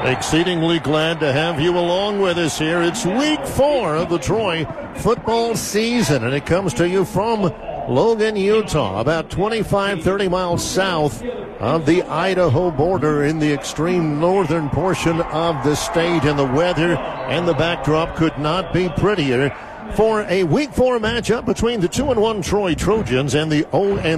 Exceedingly glad to have you along with us here. It's week 4 of the Troy football season, and it comes to you from Logan, Utah, about 25-30 miles south of the Idaho border in the extreme northern portion of the state. And the weather and the backdrop could not be prettier for a week 4 matchup between the 2-1 Troy Trojans and the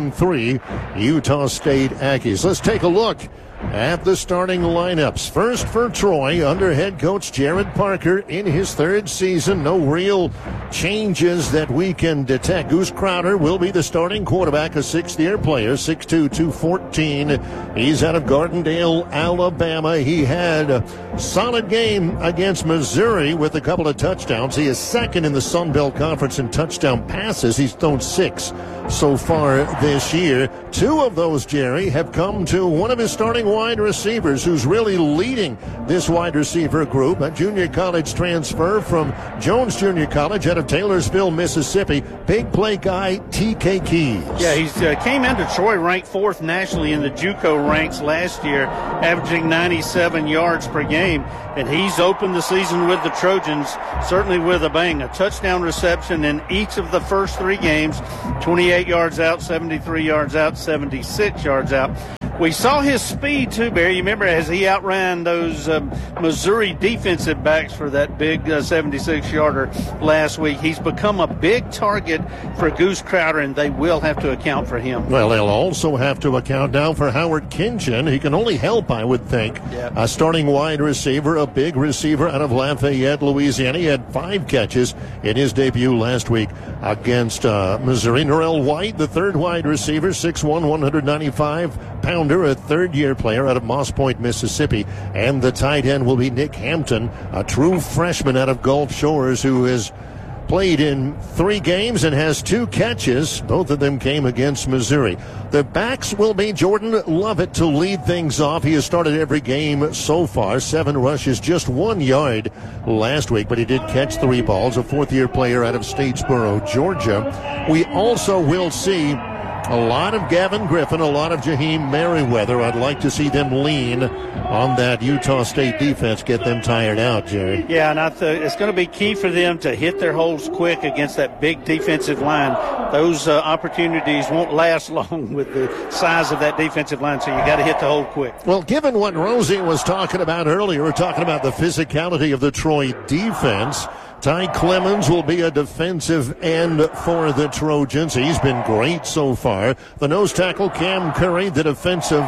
0-3 Utah State Aggies. Let's take a look at the starting lineups. First for Troy, under head coach Jared Parker in his 3rd season. No real changes that we can detect. Goose Crowder will be the starting quarterback, a 6th-year player, 6'2", 214. He's out of Gardendale, Alabama. He had a solid game against Missouri with a couple of touchdowns. He is 2nd in the Sun Belt Conference in touchdown passes. He's thrown 6 so far this year. 2 of those, Jerry, have come to one of his starting wide receivers who's really leading this wide receiver group, a junior college transfer from Jones Junior College out of Taylorsville, Mississippi. Big play guy, TK Keys. Yeah, he came into Troy ranked 4th nationally in the JUCO ranks last year, averaging 97 yards per game, and he's opened the season with the Trojans, certainly with a bang. A touchdown reception in each of the first 3 games, 28 yards out, 73 yards out, 76 yards out. We saw his speed, too, Barry. You remember as he outran those Missouri defensive backs for that big 76-yarder last week. He's become a big target for Goose Crowder, and they will have to account for him. Well, they'll also have to account now for Howard Kinchen. He can only help, I would think. Yep. A starting wide receiver, a big receiver out of Lafayette, Louisiana. He had 5 catches in his debut last week against Missouri. Norrell White, the 3rd wide receiver, 6'1", 195-pounder, a 3rd-year player out of Moss Point, Mississippi. And the tight end will be Nick Hampton, a true freshman out of Gulf Shores who has played in 3 games and has 2 catches. Both of them came against Missouri. The backs will be Jordan Lovett to lead things off. He has started every game so far. 7 rushes, just 1 yard last week, but he did catch 3 balls. A 4th-year player out of Statesboro, Georgia. We also will see a lot of Gavin Griffin, a lot of Jaheim Merriweather. I'd like to see them lean on that Utah State defense, get them tired out, Jerry. Yeah, and it's going to be key for them to hit their holes quick against that big defensive line. Those opportunities won't last long with the size of that defensive line, so you got to hit the hole quick. Well, given what Rosie was talking about earlier, we're talking about the physicality of the Troy defense. Ty Clemens will be a defensive end for the Trojans. He's been great so far. The nose tackle, Cam Curry. The defensive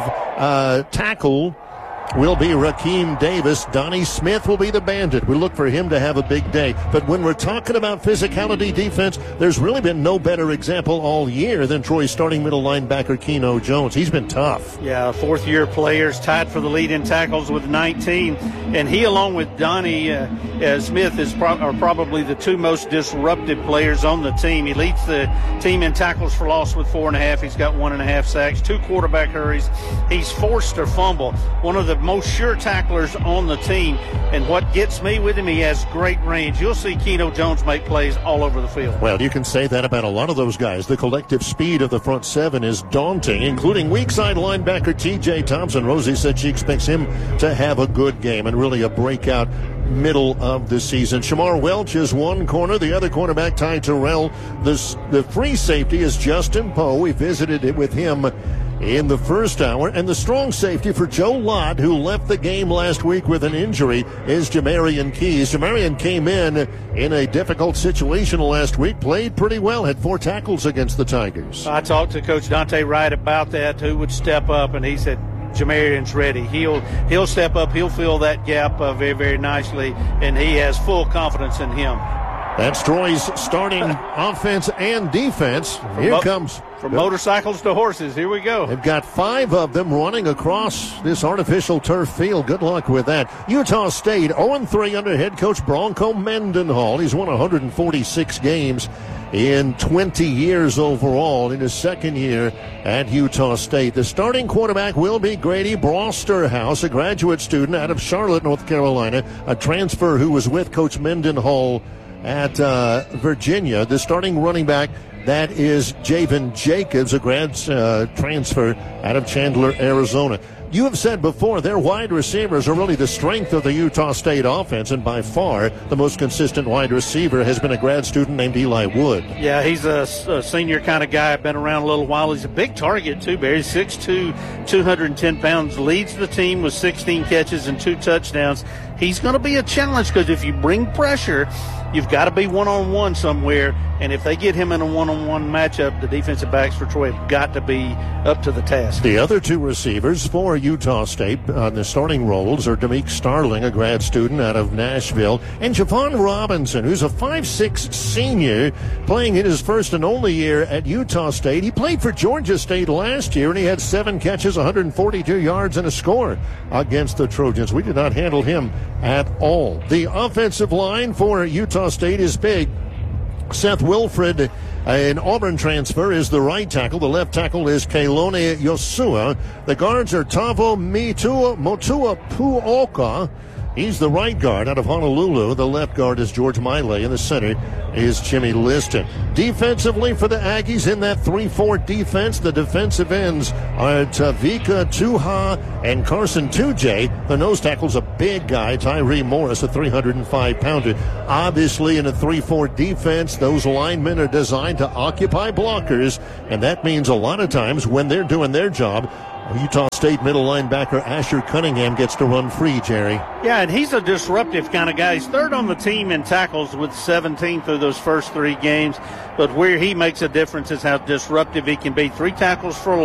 tackle will be Rakeem Davis. Donnie Smith will be the bandit. We look for him to have a big day. But when we're talking about physicality defense, there's really been no better example all year than Troy's starting middle linebacker, Keno Jones. He's been tough. Yeah, 4th-year players tied for the lead in tackles with 19. And he, along with Donnie Smith, are probably the 2 most disruptive players on the team. He leads the team in tackles for loss with 4.5. He's got 1.5 sacks, 2 quarterback hurries. He's forced a fumble. One of the most sure tacklers on the team. And what gets me with him, he has great range. You'll see Keno Jones make plays all over the field. Well, you can say that about a lot of those guys. The collective speed of the front 7 is daunting, including weak side linebacker T.J. Thompson. Rosie said she expects him to have a good game and really a breakout middle of the season. Shamar Welch is one corner. The other cornerback, Ty Terrell. The free safety is Justin Poe. We visited it with him in the first hour. And the strong safety for Joe Lott, who left the game last week with an injury, is Jamarian Keys. Jamarian came in a difficult situation last week, played pretty well, had 4 tackles against the Tigers. I talked to Coach Dante Wright about that, who would step up, and he said Jamarian's ready. He'll step up. He'll fill that gap very, very nicely, and he has full confidence in him. That's Troy's starting offense and defense. Here comes. From motorcycles to horses, here we go. They've got 5 of them running across this artificial turf field. Good luck with that. Utah State 0-3 under head coach Bronco Mendenhall. He's won 146 games in 20 years overall in his 2nd year at Utah State. The starting quarterback will be Grady Brosterhouse, a graduate student out of Charlotte, North Carolina, a transfer who was with Coach Mendenhall at Virginia. The starting running back, that is Javen Jacobs, a grad transfer out of Chandler, Arizona. You have said before their wide receivers are really the strength of the Utah State offense, and by far the most consistent wide receiver has been a grad student named Eli Wood. Yeah, he's a senior kind of guy. Been around a little while. He's a big target, too, Barry. 6'2", 210 pounds. Leads the team with 16 catches and 2 touchdowns. He's going to be a challenge because if you bring pressure, you've got to be one-on-one somewhere. And if they get him in a one-on-one matchup, the defensive backs for Troy have got to be up to the task. The other 2 receivers for Utah State on the starting roles are Demick Starling, a grad student out of Nashville, and Javon Robinson, who's a 5'6" senior playing in his first and only year at Utah State. He played for Georgia State last year, and he had 7 catches, 142 yards, and a score against the Trojans. We did not handle him at all. The offensive line for Utah State is big. Seth Wilfred, an Auburn transfer, is the right tackle. The left tackle is Kailone Yosua. The guards are Tavo Motua Puoka. He's the right guard out of Honolulu. The left guard is George Miley, and the center is Jimmy Liston. Defensively for the Aggies in that 3-4 defense, the defensive ends are Tavika Tuha and Carson Tujay. The nose tackle's a big guy, Tyree Morris, a 305-pounder. Obviously, in a 3-4 defense, those linemen are designed to occupy blockers, and that means a lot of times when they're doing their job, Utah State middle linebacker Asher Cunningham gets to run free, Jerry. Yeah, and he's a disruptive kind of guy. He's third on the team in tackles with 17 through those first 3 games. But where he makes a difference is how disruptive he can be. 3 tackles for